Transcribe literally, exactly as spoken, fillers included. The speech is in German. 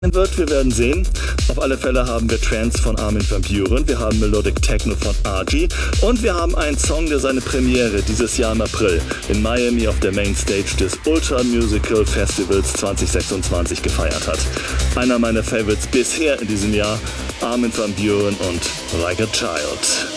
wird. Wir werden sehen. Auf alle Fälle haben wir Trance von Armin van Buuren, wir haben Melodic Techno von Argy und wir haben einen Song, der seine Premiere dieses Jahr im April in Miami auf der Mainstage des Ultra Musical Festivals zwanzig sechsundzwanzig gefeiert hat. Einer meiner Favorites bisher in diesem Jahr, Armin van Buuren und Like a Child.